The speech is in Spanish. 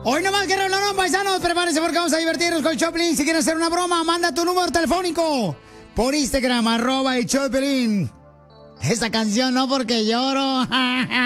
Hoy nomás que hablaron, paisanos, prepárense porque vamos a divertirnos con el Choplin. Si quieres hacer una broma, manda tu número telefónico por Instagram, @el Choplin. Esa canción no porque lloro.